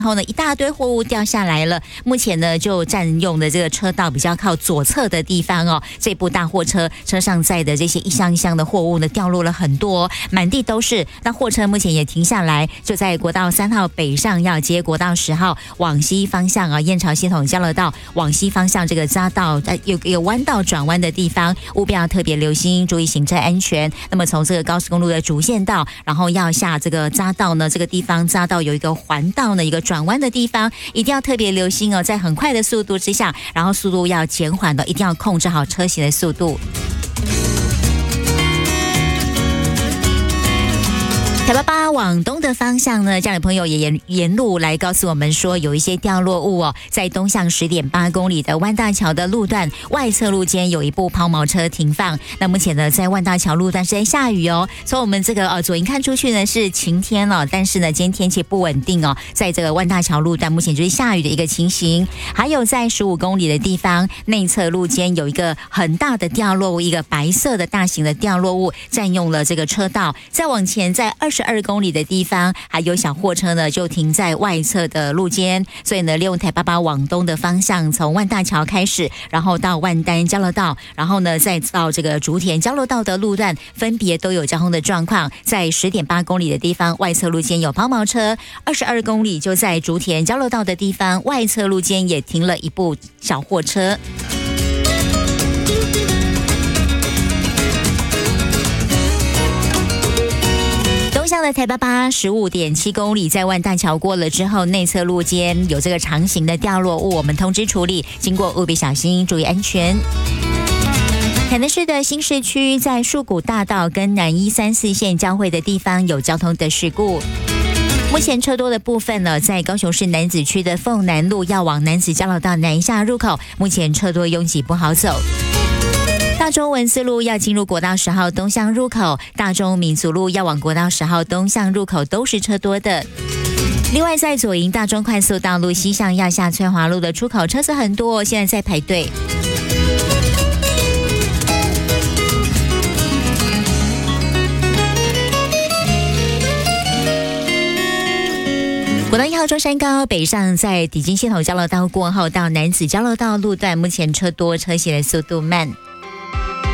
然后呢，一大堆货物掉下来了。目前呢，就占用的这个车道比较靠左侧的地方哦。这部大货车车上载的这些一箱一箱的货物呢，掉落了很多，满地都是。那货车目前也停下来，就在国道3号北上要接国道10号往西方向啊，燕巢系统交流道往西方向这个匝道有弯道转弯的地方，务必要特别留心，注意行车安全。那么从这个高速公路的主线道，然后要下这个匝道呢，这个地方匝道有一个环道呢，一个转弯的地方，一定要特别留心哦，在很快的速度之下，然后速度要减缓的，一定要控制好车行的速度。台88往东的方向呢，家里朋友也沿路来告诉我们说，有一些掉落物哦，在东向10.8公里的万大桥的路段外侧路间有一部抛锚车停放。那目前呢，在万大桥路段是在下雨哦。从我们这个左营看出去呢是晴天了，但是呢，今天天气不稳定哦，在这个万大桥路段目前就是下雨的一个情形。还有在15公里的地方内侧路间有一个很大的掉落物，一个白色的大型的掉落物占用了这个车道。再往前，在22公里的地方，还有小货车呢，就停在外侧的路肩，所以呢，利用台88往东的方向，从万大桥开始，然后到万丹交流道，然后呢，再到这个竹田交流道的路段，分别都有交通的状况。在10.8公里的地方，外侧路肩有抛锚车；22公里就在竹田交流道的地方，外侧路肩也停了一部小货车。向的台88 15.7公里，在万大桥过了之后，内侧路肩有这个长形的掉落物，我们通知处理，经过务必小心，注意安全。台南市的新市区在树谷大道跟南134线交汇的地方有交通的事故。目前车多的部分呢，在高雄市楠梓区的凤南路要往楠梓交流道南下入口，目前车多拥挤，不好走。大中文思路要进入国道10号东向入口，大中民族路要往国道10号东向入口都是车多的。另外，在左营大中快速道路西向要下翠华路的出口车子很多，现在在排队。国道1号中山高北上，在底金系统交流道过后到楠梓交流道路段，目前车多，车行的速度慢。